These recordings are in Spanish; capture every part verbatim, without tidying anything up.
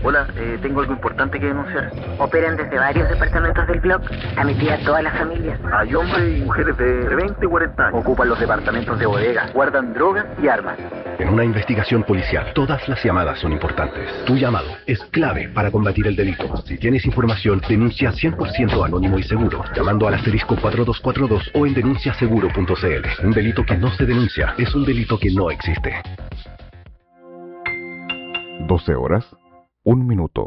Hola, eh, tengo algo importante que denunciar. Operan desde varios departamentos del blog a mi tía toda la familia. Hay hombres y mujeres de veinte y cuarenta años. Ocupan los departamentos de bodega, guardan drogas y armas. En una investigación policial, todas las llamadas son importantes. Tu llamado es clave para combatir el delito. Si tienes información, denuncia cien por ciento anónimo y seguro, llamando al asterisco cuatro dos cuatro dos o en denuncia seguro punto c l. Un delito que no se denuncia es un delito que no existe. doce horas, un minuto.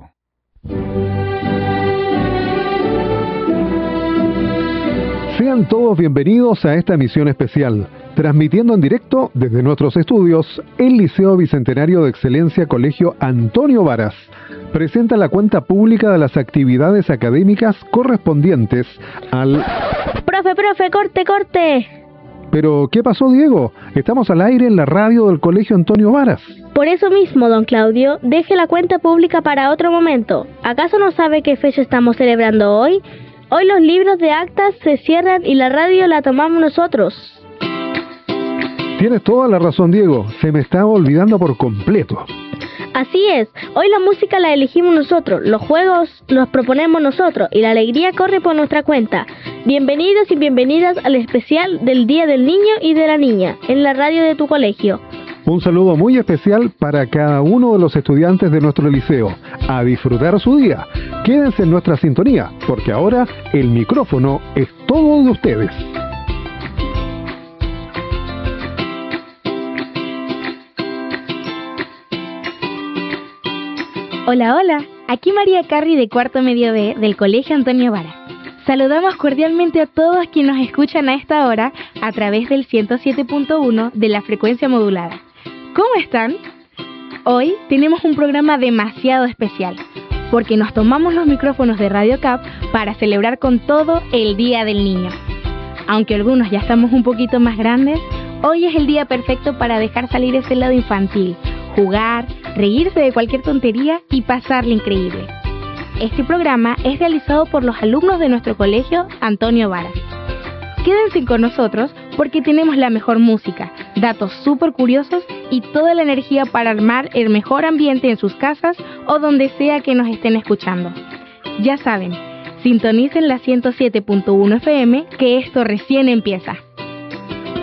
Sean todos bienvenidos a esta emisión especial, transmitiendo en directo desde nuestros estudios, el Liceo Bicentenario de Excelencia Colegio Antonio Varas presenta la cuenta pública de las actividades académicas correspondientes al... ¡Profe, profe, corte, corte! Pero, ¿qué pasó, Diego? Estamos al aire en la radio del Colegio Antonio Varas. Por eso mismo, don Claudio, deje la cuenta pública para otro momento. ¿Acaso no sabe qué fecha estamos celebrando hoy? Hoy los libros de actas se cierran y la radio la tomamos nosotros. Tienes toda la razón, Diego. Se me estaba olvidando por completo. Así es. Hoy la música la elegimos nosotros, los juegos los proponemos nosotros y la alegría corre por nuestra cuenta. Bienvenidos y bienvenidas al especial del Día del Niño y de la Niña en la radio de tu colegio. Un saludo muy especial para cada uno de los estudiantes de nuestro liceo. A disfrutar su día. Quédense en nuestra sintonía, porque ahora el micrófono es todo de ustedes. Hola, hola. Aquí María Carri de Cuarto Medio B del Colegio Antonio Varas. Saludamos cordialmente a todos quienes nos escuchan a esta hora a través del ciento siete punto uno de la frecuencia modulada. ¿Cómo están? Hoy tenemos un programa demasiado especial, porque nos tomamos los micrófonos de Radio Cap para celebrar con todo el Día del Niño. Aunque algunos ya estamos un poquito más grandes, hoy es el día perfecto para dejar salir ese lado infantil, jugar, reírse de cualquier tontería y pasarle increíble. Este programa es realizado por los alumnos de nuestro colegio Antonio Varas. Quédense con nosotros porque tenemos la mejor música, datos súper curiosos y toda la energía para armar el mejor ambiente en sus casas o donde sea que nos estén escuchando. Ya saben, sintonicen la ciento siete punto uno F M que esto recién empieza.